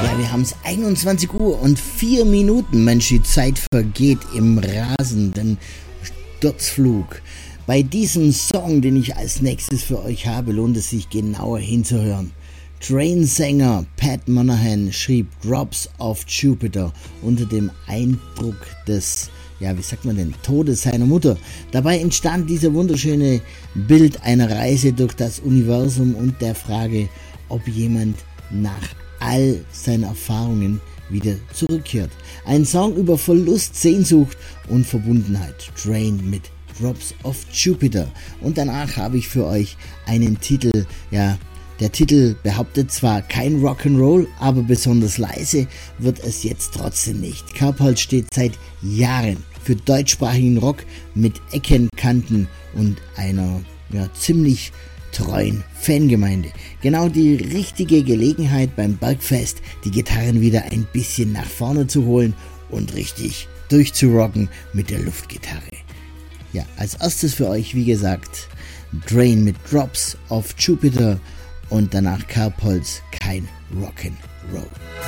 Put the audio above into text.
Ja, wir haben es 21 Uhr und 4 Minuten. Mensch, die Zeit vergeht im rasenden Sturzflug. Bei diesem Song, den ich als nächstes für euch habe, lohnt es sich genauer hinzuhören. Train-Sänger Pat Monahan schrieb Drops of Jupiter unter dem Eindruck des, Todes seiner Mutter. Dabei entstand dieser wunderschöne Bild einer Reise durch das Universum und der Frage, ob jemand nach all seinen Erfahrungen wieder zurückkehrt. Ein Song über Verlust, Sehnsucht und Verbundenheit. Train mit Drops of Jupiter. Und danach habe ich für euch einen Titel, der Titel behauptet zwar kein Rock'n'Roll, aber besonders leise wird es jetzt trotzdem nicht. Kerbholz steht seit Jahren für deutschsprachigen Rock mit Ecken, Kanten und einer ziemlich treuen Fangemeinde. Genau die richtige Gelegenheit beim Bergfest, die Gitarren wieder ein bisschen nach vorne zu holen und richtig durchzurocken mit der Luftgitarre. Ja, als erstes für euch, wie gesagt, Train mit Drops of Jupiter und danach Kerbholz, kein Rock'n'Roll.